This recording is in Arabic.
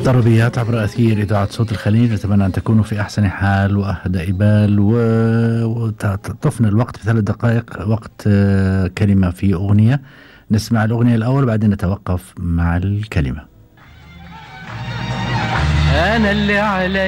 طربيات عبر أثير إذاعة صوت الخليج. نتمنى أن تكونوا في أحسن حال وأهدى بال، وطفنا الوقت في 3 دقائق وقت كلمة في أغنية. نسمع الأغنية الأول بعدين نتوقف مع الكلمة. أنا اللي علي